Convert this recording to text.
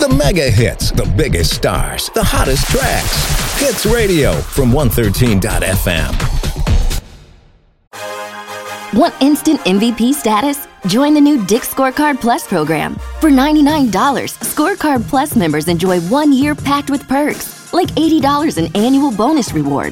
The mega hits, the biggest stars, the hottest tracks. Hits Radio from 113.fm. Want instant MVP status? Join the new Dick's Scorecard Plus program. For $99, Scorecard Plus members enjoy 1 year packed with perks, like $80 in annual bonus rewards,